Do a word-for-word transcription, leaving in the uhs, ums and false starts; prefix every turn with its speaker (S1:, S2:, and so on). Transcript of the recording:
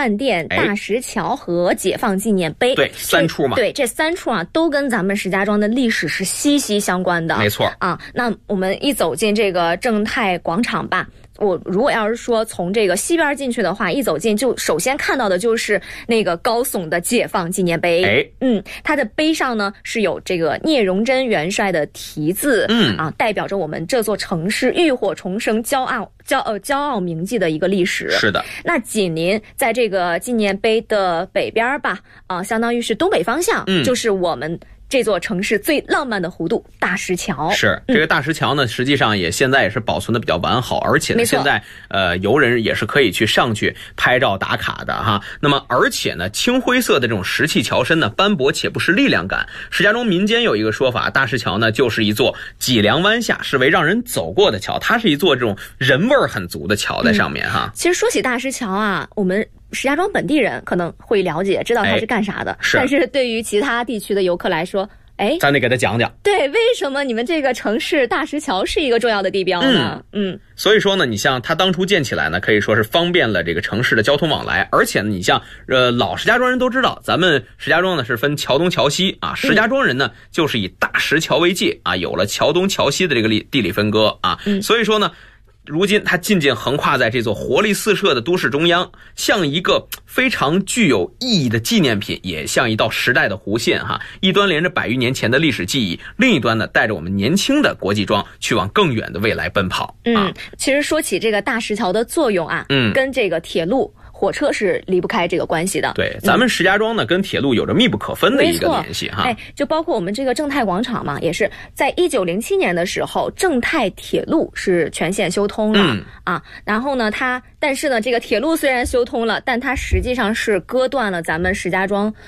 S1: 饭店、大石桥和解放纪念碑。
S2: 对，三处嘛。
S1: 对，这三处啊，都跟咱们石家庄的历史是息息相关的。
S2: 没错
S1: 啊，那我们一走进这个正泰广场吧。我如果要是说从这个西边进去的话，一走进就首先看到的就是那个高耸的解放纪念碑。
S2: 哎，
S1: 嗯，它的碑上呢是有这个聂荣臻元帅的题字，
S2: 嗯
S1: 啊，代表着我们这座城市浴火重生、骄傲、骄呃骄傲铭记的一个历史。
S2: 是的。
S1: 那紧邻在这个纪念碑的北边吧，啊，相当于是东北方向，
S2: 嗯，
S1: 就是我们这座城市最浪漫的弧度大石桥。
S2: 是，这个大石桥呢，实际上也现在也是保存的比较完好，而且呢，现在呃游人也是可以去上去拍照打卡的哈。那么而且呢，青灰色的这种石砌桥身呢，斑驳且不失力量感。石家庄民间有一个说法，大石桥呢就是一座脊梁弯下，是为让人走过的桥，它是一座这种人味儿很足的桥在上面哈。
S1: 嗯，其实说起大石桥啊，我们石家庄本地人可能会了解，知道它是干啥的，
S2: 哎，是，
S1: 但是对于其他地区的游客来说，哎，
S2: 咱得给他讲讲，
S1: 对，为什么你们这个城市大石桥是一个重要的地标呢？嗯，嗯
S2: 所以说呢，你像它当初建起来呢，可以说是方便了这个城市的交通往来，而且呢，你像呃老石家庄人都知道，咱们石家庄呢是分桥东桥西啊，石家庄人呢就是以大石桥为界啊，有了桥东桥西的这个地理分割啊，
S1: 嗯，
S2: 所以说呢。如今它渐渐横跨在这座活力四射的都市中央，像一个非常具有意义的纪念品，也像一道时代的弧线哈。一端连着百余年前的历史记忆，另一端呢带着我们年轻的国际庄去往更远的未来奔跑。
S1: 嗯，
S2: 啊、
S1: 其实说起这个大石桥的作用啊，
S2: 嗯，
S1: 跟这个铁路、火车是离不开这个关系的。
S2: 对，咱们石家庄呢、嗯、跟铁路有着密不可分的一个联系哈。
S1: 哎，就包括我们这个正泰广场嘛，也是在一九零七年的时候，正泰铁路是全线修通了、
S2: 嗯、
S1: 啊。然后呢，它但是呢，这个铁路虽然修通了，但它实际上是割断了咱们石家庄